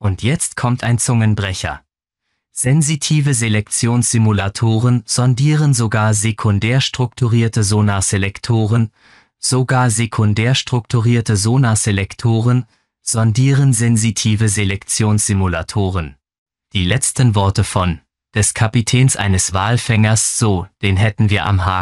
Und jetzt kommt ein Zungenbrecher. Sensitive Selektionssimulatoren sondieren sogar sekundär strukturierte Sonarselektoren, sondieren sensitive Selektionssimulatoren. Die letzten Worte des Kapitäns eines Walfängers, so, den hätten wir am Haken.